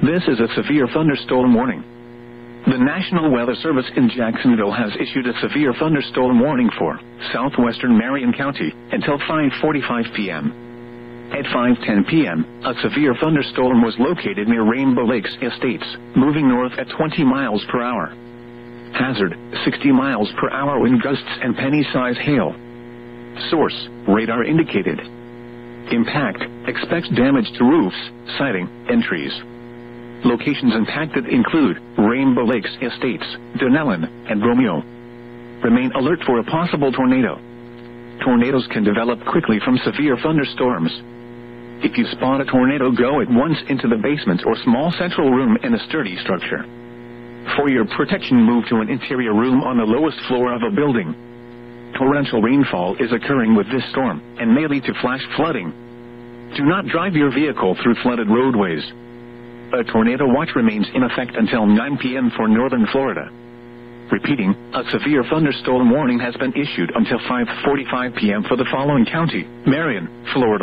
This is a severe thunderstorm warning. The National Weather Service in Jacksonville has issued a severe thunderstorm warning for southwestern Marion County until 5:45 p.m. At 5:10 p.m., a severe thunderstorm was located near Rainbow Lakes Estates, moving north at 20 miles per hour. Hazard, 60 miles per hour wind gusts and penny-size hail. Source, radar indicated. Impact, expects damage to roofs, siding, and trees. Locations impacted include Rainbow Lakes Estates, Dunellen, and Romeo. Remain alert for a possible tornado. Tornadoes can develop quickly from severe thunderstorms. If you spot a tornado, go at once into the basement or small central room in a sturdy structure. For your protection, move to an interior room on the lowest floor of a building. Torrential rainfall is occurring with this storm and may lead to flash flooding. Do not drive your vehicle through flooded roadways. A tornado watch remains in effect until 9 p.m. for northern Florida. Repeating, a severe thunderstorm warning has been issued until 5:45 p.m. for the following county: Marion, Florida.